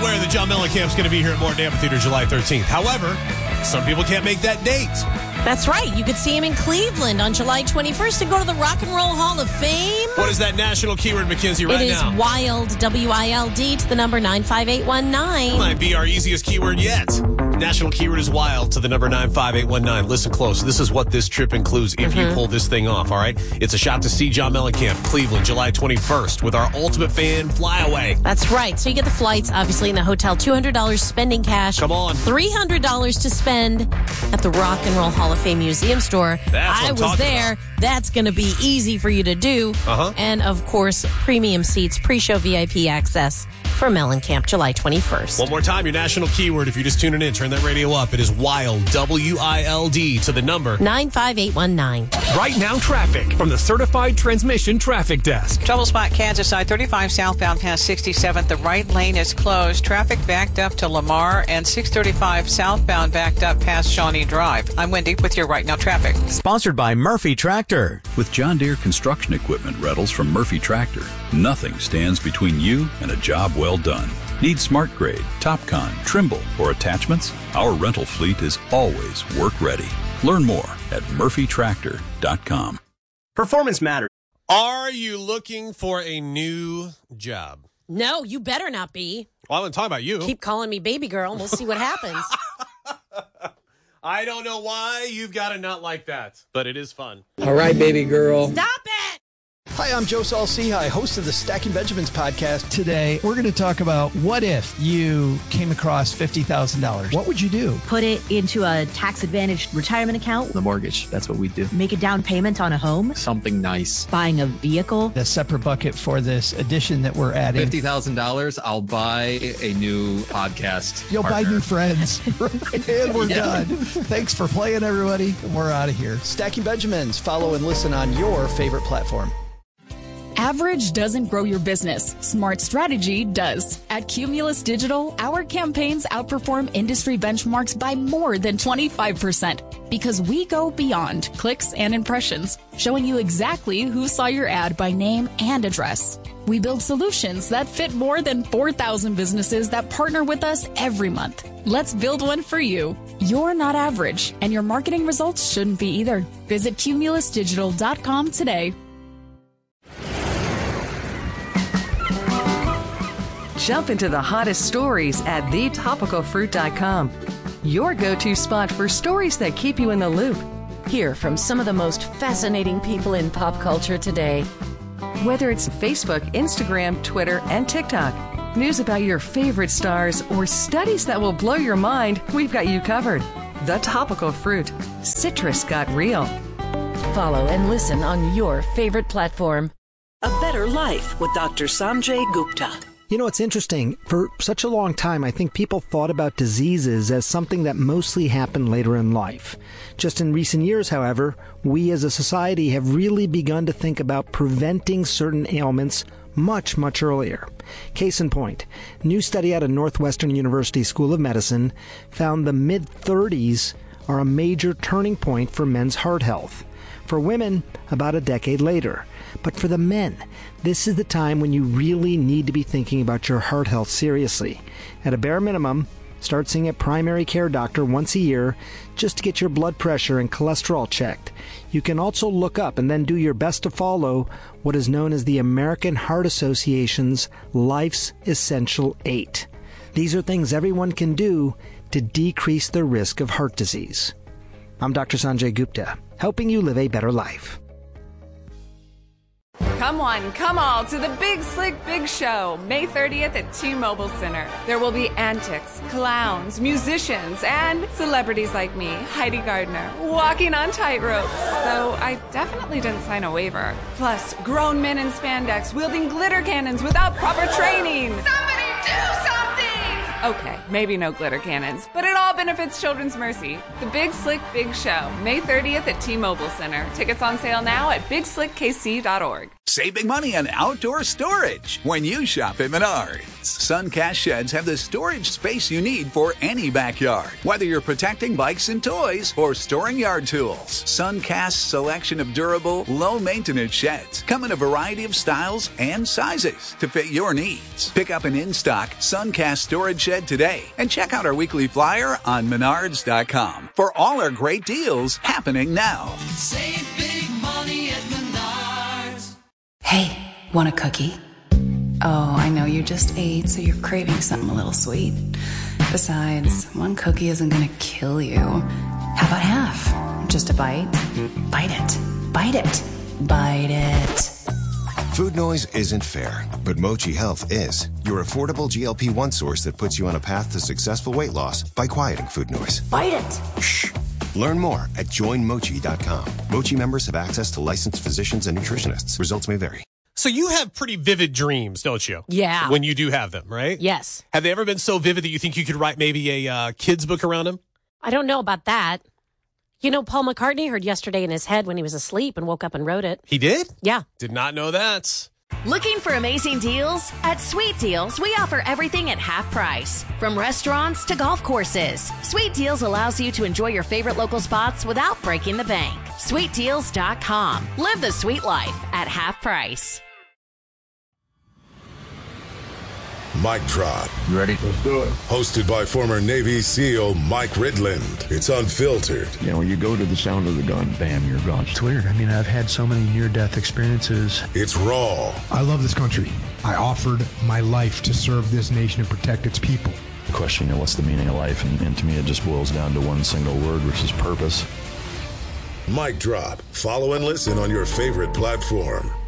aware that John Mellencamp's going to be here at Morton Amphitheater July 13th. However, some people can't make that date. That's right. You could see him in Cleveland on July 21st and go to the Rock and Roll Hall of Fame. What is that national keyword, Mackenzie, right now? It is WILD, W-I-L-D, to the number 95819. Might be our easiest keyword yet. National keyword is WILD to the number 95819. Listen close. This is what this trip includes if you pull this thing off, all right? It's a shot to see John Mellencamp, Cleveland, July 21st, with our Ultimate Fan Flyaway. That's right. So you get the flights, obviously, in the hotel. $200 spending cash. Come on. $300 to spend at the Rock and Roll Hall of Fame Museum store. I was there. About. That's going to be easy for you to do. And, of course, premium seats, pre-show VIP access for Mellencamp, July 21st. One more time, your national keyword. If you're just tuning in, turn that radio up. It is WILD, W-I-L-D, to the number 95819. Right now, traffic from the Certified Transmission Traffic Desk. Trouble spot Kansas side 35 southbound past 67th. The right lane is closed. Traffic backed up to Lamar and 635 southbound backed up past Shawnee Drive. I'm Wendy with your Right Now traffic. Sponsored by Murphy Tractor. With John Deere construction equipment rentals from Murphy Tractor, nothing stands between you and a job well done. Need Smart Grade, TopCon, Trimble, or attachments? Our rental fleet is always work ready. Learn more at murphytractor.com. Performance matters. Are you looking for a new job? No, you better not be. Well, I'm going to talk about you. Keep calling me baby girl and we'll see what happens. I don't know why you've got a nut like that, but it is fun. All right, baby girl. Stop it! Hi, I'm Joe Saul-Sehy, host of the Stacking Benjamins podcast. Today, we're going to talk about what if you came across $50,000. What would you do? Put it into a tax-advantaged retirement account. The mortgage, that's what we do. Make a down payment on a home. Something nice. Buying a vehicle. A separate bucket for this addition that we're adding. $50,000, I'll buy a new podcast You'll partner. buy new friends. And we're done. Thanks for playing, everybody. We're out of here. Stacking Benjamins. Follow and listen on your favorite platform. Average doesn't grow your business. Smart strategy does. At Cumulus Digital, our campaigns outperform industry benchmarks by more than 25% because we go beyond clicks and impressions, showing you exactly who saw your ad by name and address. We build solutions that fit more than 4,000 businesses that partner with us every month. Let's build one for you. You're not average, and your marketing results shouldn't be either. Visit cumulusdigital.com today. Jump into the hottest stories at thetopicalfruit.com. Your go-to spot for stories that keep you in the loop. Hear from some of the most fascinating people in pop culture today. Whether it's Facebook, Instagram, Twitter, and TikTok, news about your favorite stars, or studies that will blow your mind, we've got you covered. The Topical Fruit. Citrus got real. Follow and listen on your favorite platform. A Better Life with Dr. Sanjay Gupta. You know, it's interesting. For such a long time, I think people thought about diseases as something that mostly happened later in life. Just in recent years, however, we as a society have really begun to think about preventing certain ailments much, much earlier. Case in point, new study out of Northwestern University School of Medicine found the mid-30s are a major turning point for men's heart health. For women, about a decade later. But for the men, this is the time when you really need to be thinking about your heart health seriously. At a bare minimum, start seeing a primary care doctor once a year just to get your blood pressure and cholesterol checked. You can also look up and then do your best to follow what is known as the American Heart Association's Life's Essential 8. These are things everyone can do to decrease the risk of heart disease. I'm Dr. Sanjay Gupta, helping you live a better life. Come one, come all to the Big Slick Big Show, May 30th at T-Mobile Center. There will be antics, clowns, musicians, and celebrities like me, Heidi Gardner, walking on tightropes. Though I definitely didn't sign a waiver. Plus, grown men in spandex wielding glitter cannons without proper training. Somebody do something! Okay, maybe no glitter cannons, but it all benefits Children's Mercy. The Big Slick Big Show, May 30th at T-Mobile Center. Tickets on sale now at bigslickkc.org. Save big money on outdoor storage when you shop at Menards. Suncast sheds have the storage space you need for any backyard. Whether you're protecting bikes and toys or storing yard tools, Suncast's selection of durable, low-maintenance sheds come in a variety of styles and sizes to fit your needs. Pick up an in-stock Suncast storage shed today and check out our weekly flyer on Menards.com for all our great deals happening now. Save big money at Menards. Hey, want a cookie? Oh, I know you just ate, so you're craving something a little sweet. Besides, one cookie isn't gonna kill you. How about half? Just a bite? Bite it. Bite it. Bite it. Food noise isn't fair, but Mochi Health is. Your affordable GLP-1 source that puts you on a path to successful weight loss by quieting food noise. Bite it. Shh. Learn more at joinmochi.com. Mochi members have access to licensed physicians and nutritionists. Results may vary. So you have pretty vivid dreams, don't you? Yeah. When you do have them, right? Yes. Have they ever been so vivid that you think you could write maybe a kid's book around them? I don't know about that. You know, Paul McCartney heard Yesterday in his head when he was asleep and woke up and wrote it. He did? Yeah. Did not know that. Looking for amazing deals? At Sweet Deals, we offer everything at half price. From restaurants to golf courses. Sweet Deals allows you to enjoy your favorite local spots without breaking the bank. SweetDeals.com. Live the sweet life at half price. Mic Drop. You ready? Let's do it. Hosted by former Navy SEAL Mike Ridland. It's unfiltered. You know, when you go to the sound of the gun, bam, you're gone. It's weird. I mean, I've had so many near-death experiences. It's raw. I love this country. I offered my life to serve this nation and protect its people. The question, what's the meaning of life? And to me, it just boils down to one single word, which is purpose. Mic Drop. Follow and listen on your favorite platform.